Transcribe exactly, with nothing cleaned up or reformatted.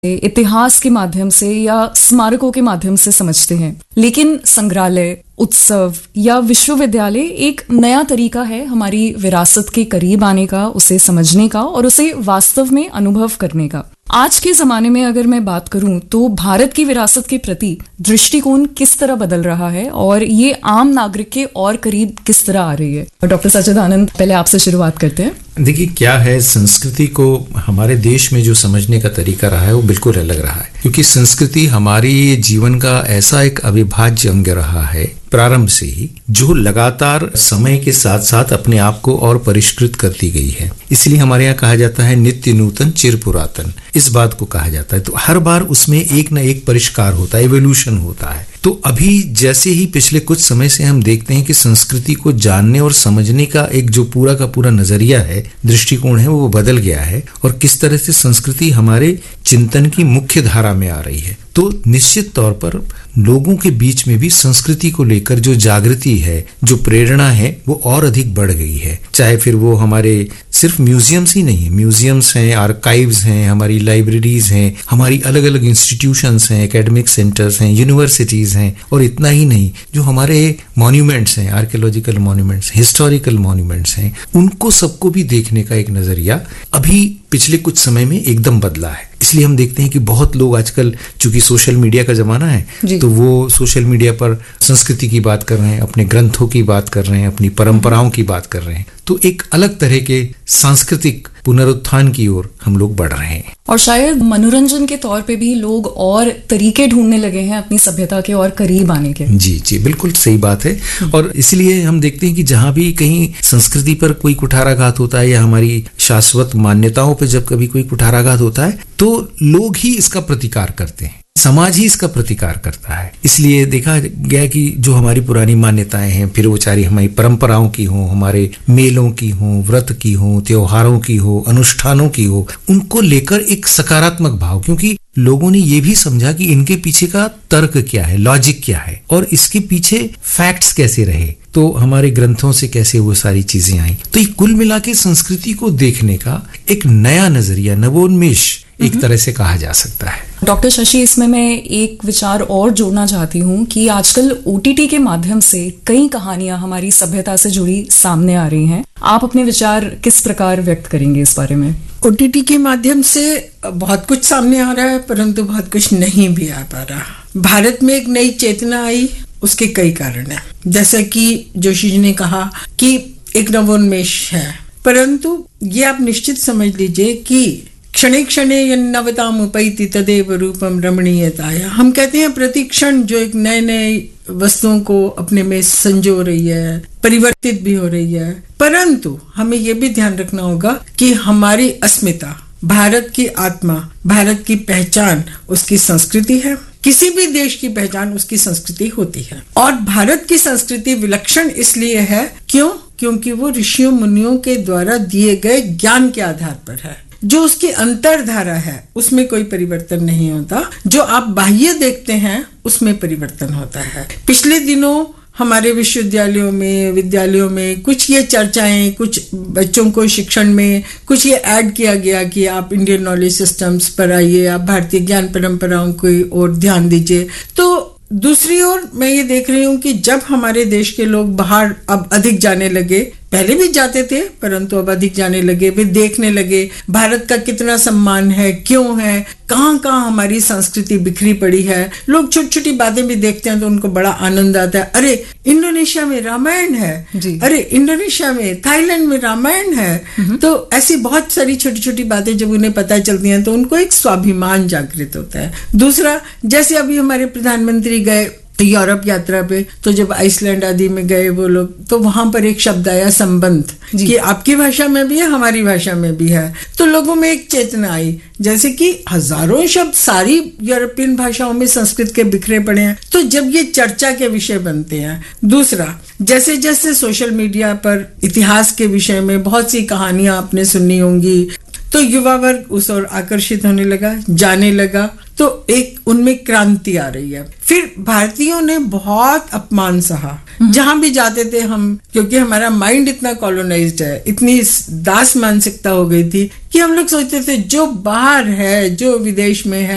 इतिहास के माध्यम से या स्मारकों के माध्यम से समझते हैं, लेकिन संग्रहालय, उत्सव या विश्वविद्यालय एक नया तरीका है हमारी विरासत के करीब आने का, उसे समझने का और उसे वास्तव में अनुभव करने का। आज के जमाने में अगर मैं बात करूं तो भारत की विरासत के प्रति दृष्टिकोण किस तरह बदल रहा है और ये आम नागरिक के और करीब किस तरह आ रही है। डॉक्टर सच्चिदानंद, पहले आपसे शुरुआत करते हैं। देखिए, क्या है, संस्कृति को हमारे देश में जो समझने का तरीका रहा है वो बिल्कुल अलग रहा है, क्योंकि संस्कृति हमारी जीवन का ऐसा एक अविभाज्य अंग रहा है प्रारंभ से ही, जो लगातार समय के साथ साथ अपने आप को और परिष्कृत करती गई है। इसलिए हमारे यहाँ कहा जाता है नित्य नूतन चिर पुरातन, इस बात को कहा जाता है। तो हर बार उसमें एक न एक परिष्कार होता है, एवोल्यूशन होता है। तो अभी जैसे ही पिछले कुछ समय से हम देखते हैं कि संस्कृति को जानने और समझने का एक जो पूरा का पूरा नजरिया है, दृष्टिकोण है, वो बदल गया है और किस तरह से संस्कृति हमारे चिंतन की मुख्य धारा में आ रही है। तो निश्चित तौर पर लोगों के बीच में भी संस्कृति को लेकर जो जागृति है, जो प्रेरणा है, वो और अधिक बढ़ गई है। चाहे फिर वो हमारे सिर्फ म्यूजियम्स ही नहीं, म्यूजियम्स हैं, आर्काइव्स हैं, हमारी लाइब्रेरीज हैं, हमारी अलग अलग इंस्टीट्यूशंस हैं, एकेडमिक सेंटर्स हैं, यूनिवर्सिटीज हैं, और इतना ही नहीं, जो हमारे मॉन्यूमेंट्स हैं, आर्कियोलॉजिकल मॉन्यूमेंट्स, हिस्टोरिकल मॉन्यूमेंट्स हैं, उनको सबको भी देखने का एक नजरिया अभी पिछले कुछ समय में एकदम बदला है। इसलिए हम देखते हैं कि बहुत लोग आजकल, चूंकि सोशल मीडिया का जमाना है, तो वो सोशल मीडिया पर संस्कृति की बात कर रहे हैं, अपने ग्रंथों की बात कर रहे हैं, अपनी परंपराओं की बात कर रहे हैं। तो एक अलग तरह के सांस्कृतिक पुनरुत्थान की ओर हम लोग बढ़ रहे हैं। और शायद मनोरंजन के तौर पे भी लोग और तरीके ढूंढने लगे हैं अपनी सभ्यता के और करीब आने के। जी जी, बिल्कुल सही बात है। और इसलिए हम देखते हैं कि जहां भी कहीं संस्कृति पर कोई कुठाराघात होता है या हमारी शाश्वत मान्यताओं पर जब कभी कोई कुठाराघात होता है, तो लोग ही इसका प्रतिकार करते हैं, समाज ही इसका प्रतिकार करता है। इसलिए देखा गया कि जो हमारी पुरानी मान्यताएं हैं, फिर वो चाहे हमारी परंपराओं की हो, हमारे मेलों की हो, व्रत की हो, त्योहारों की हो, अनुष्ठानों की हो, उनको लेकर एक सकारात्मक भाव, क्योंकि लोगों ने ये भी समझा कि इनके पीछे का तर्क क्या है, लॉजिक क्या है और इसके पीछे फैक्ट्स कैसे रहे, तो हमारे ग्रंथों से कैसे वो सारी चीजें आई। तो ये कुल मिला के संस्कृति को देखने का एक नया नजरिया, नवोन्मेष एक तरह से कहा जा सकता है। डॉक्टर शशि, इसमें मैं एक विचार और जोड़ना चाहती हूँ कि आजकल ओटीटी के माध्यम से कई कहानियां हमारी सभ्यता से जुड़ी सामने आ रही हैं। आप अपने विचार किस प्रकार व्यक्त करेंगे इस बारे में? ओटीटी के माध्यम से बहुत कुछ सामने आ रहा है, परंतु बहुत कुछ नहीं भी आ पा रहा। भारत में एक नई चेतना आई, उसके कई कारण हैं। जैसा कि जोशी जी ने कहा कि एक नवोन्मेष है, परंतु ये आप निश्चित समझ लीजिए कि क्षणे क्षणे यन्नवताम उपैति तदेव रूपम रमणीयताया। हम कहते हैं प्रति क्षण जो एक नए नए वस्तुओं को अपने में संजो रही है, परिवर्तित भी हो रही है, परंतु हमें यह भी ध्यान रखना होगा कि हमारी अस्मिता, भारत की आत्मा, भारत की पहचान उसकी संस्कृति है। किसी भी देश की पहचान उसकी संस्कृति होती है, और भारत की संस्कृति विलक्षण इसलिए है, क्यों? क्योंकि वो ऋषियों मुनियों के द्वारा दिए गए ज्ञान के आधार पर है। जो उसकी अंतरधारा है उसमें कोई परिवर्तन नहीं होता, जो आप बाह्य देखते हैं उसमें परिवर्तन होता है। पिछले दिनों हमारे विश्वविद्यालयों में, विद्यालयों में कुछ ये चर्चाएं, कुछ बच्चों को शिक्षण में कुछ ये ऐड किया गया कि आप इंडियन नॉलेज सिस्टम्स पर आइए, आप भारतीय ज्ञान परंपराओं की ओर ध्यान दीजिए। तो दूसरी ओर मैं ये देख रही हूँ कि जब हमारे देश के लोग बाहर अब अधिक जाने लगे, पहले भी जाते थे परंतु अब अधिक जाने लगे, वे देखने लगे भारत का कितना सम्मान है, क्यों है, कहाँ कहाँ हमारी संस्कृति बिखरी पड़ी है। लोग छोटी छोटी बातें भी देखते हैं तो उनको बड़ा आनंद आता है। अरे इंडोनेशिया में रामायण है, अरे इंडोनेशिया में, थाईलैंड में रामायण है। तो ऐसी बहुत सारी छोटी छोटी बातें जब उन्हें पता चलती हैं तो उनको एक स्वाभिमान जागृत होता है। दूसरा, जैसे अभी हमारे प्रधानमंत्री गए यूरोप यात्रा पे, तो जब आइसलैंड आदि में गए वो लोग, तो वहां पर एक शब्द आया संबंध, कि आपकी भाषा में भी है, हमारी भाषा में भी है। तो लोगों में एक चेतना आई, जैसे कि हजारों शब्द सारी यूरोपियन भाषाओं में संस्कृत के बिखरे पड़े हैं, तो जब ये चर्चा के विषय बनते हैं। दूसरा, जैसे जैसे सोशल मीडिया पर इतिहास के विषय में बहुत सी कहानियां आपने सुनी होंगी, तो युवा वर्ग उस ओर आकर्षित होने लगा, जाने लगा, तो एक उनमें क्रांति आ रही है। फिर भारतीयों ने बहुत अपमान सहा, जहां भी जाते थे हम, क्योंकि हमारा माइंड इतना कॉलोनाइज्ड है, इतनी दास मानसिकता हो गई थी कि हम लोग सोचते थे जो बाहर है, जो विदेश में है,